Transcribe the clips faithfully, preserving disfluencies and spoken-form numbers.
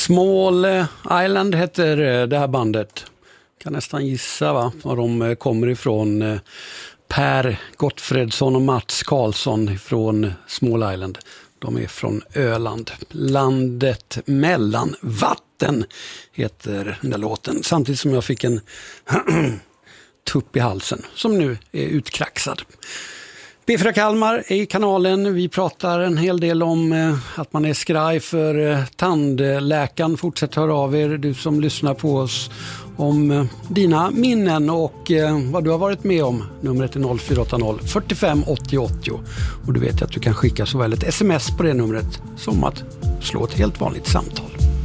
Small Island heter det här bandet. Kan nästan gissa va, var de kommer ifrån. Per Gottfredsson och Mats Karlsson från Small Island. De är från Öland. Landet mellan vatten heter den där låten. Samtidigt som jag fick en tupp i halsen som nu är utkraxad. B fyra Kalmar är i kanalen. Vi pratar en hel del om eh, att man är skraj för eh, tandläkaren. Fortsätt höra av er, du som lyssnar på oss, om eh, dina minnen och eh, vad du har varit med om. Numret är noll fyra åtta noll fyrtiofem åttio åttio. Och du vet att du kan skicka såväl ett sms på det numret som att slå ett helt vanligt samtal.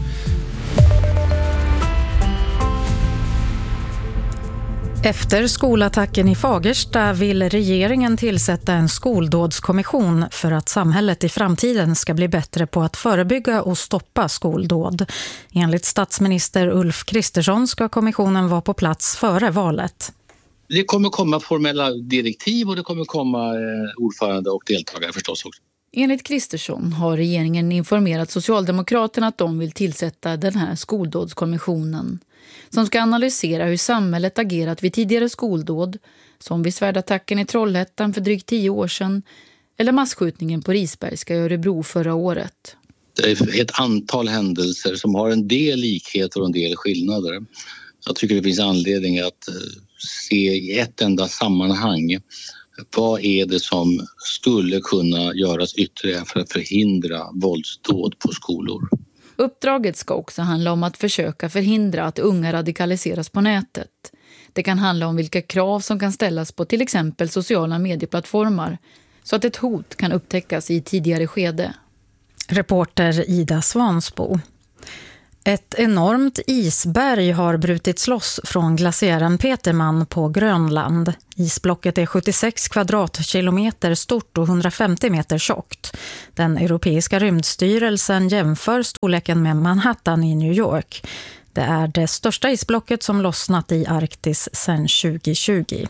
Efter skolattacken i Fagersta vill regeringen tillsätta en skoldådskommission för att samhället i framtiden ska bli bättre på att förebygga och stoppa skoldåd. Enligt statsminister Ulf Kristersson ska kommissionen vara på plats före valet. Det kommer komma formella direktiv och det kommer komma ordförande och deltagare förstås också. Enligt Kristersson har regeringen informerat Socialdemokraterna att de vill tillsätta den här skoldådskommissionen som ska analysera hur samhället agerat vid tidigare skoldåd, som vid svärdattacken i Trollhättan för drygt tio år sedan eller massskjutningen på Risbergska i Örebro förra året. Det är ett antal händelser som har en del likheter och en del skillnader. Jag tycker det finns anledning att se i ett enda sammanhang vad är det som skulle kunna göras ytterligare för att förhindra våldsdåd på skolor. Uppdraget ska också handla om att försöka förhindra att unga radikaliseras på nätet. Det kan handla om vilka krav som kan ställas på till exempel sociala medieplattformar så att ett hot kan upptäckas i tidigare skede. Reporter Ida Svansbo. Ett enormt isberg har brutits loss från glaciären Petermann på Grönland. Isblocket är sjuttiosex kvadratkilometer stort och hundrafemtio meter tjockt. Den europeiska rymdstyrelsen jämför storleken med Manhattan i New York. Det är det största isblocket som lossnat i Arktis sedan tjugo tjugo.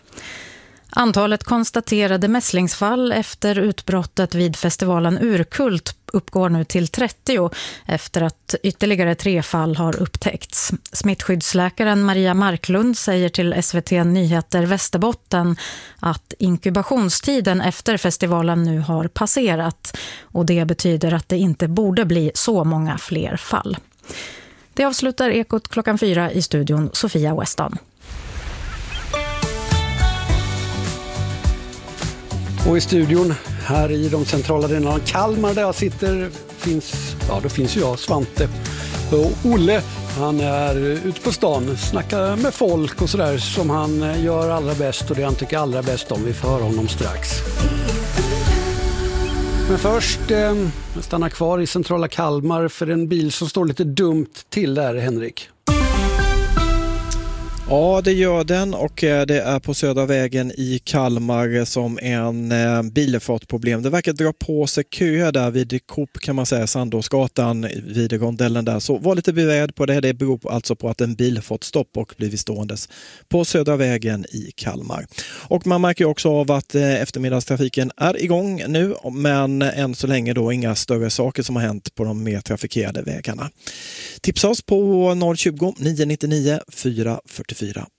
Antalet konstaterade mässlingsfall efter utbrottet vid festivalen Urkult uppgår nu till trettio efter att ytterligare tre fall har upptäckts. Smittskyddsläkaren Maria Marklund säger till S V T Nyheter Västerbotten att inkubationstiden efter festivalen nu har passerat och det betyder att det inte borde bli så många fler fall. Det avslutar Ekot klockan fyra i studion Sofia Weston. Och i studion här i de centrala delarna av Kalmar där jag sitter finns, ja då finns ju jag, Svante och Olle. Han är ute på stan, snackar med folk och sådär som han gör allra bäst och det han tycker allra bäst om. Vi får höra honom strax. Men först eh, stanna kvar i centrala Kalmar för en bil som står lite dumt till där, Henrik. Ja, det gör den och det är på Södra vägen i Kalmar som en bil har fått problem. Det verkar dra på sig köer där vid Coop kan man säga, Sandåsgatan vid rondellen där. Så var lite beredd på det. Det beror alltså på att en bil har fått stopp och blivit ståendes på Södra vägen i Kalmar. Och man märker också av att eftermiddagstrafiken är igång nu, men än så länge då inga större saker som har hänt på de mer trafikerade vägarna. Tipsa oss på noll tjugo, nio nio nio, fyra fyra fyra.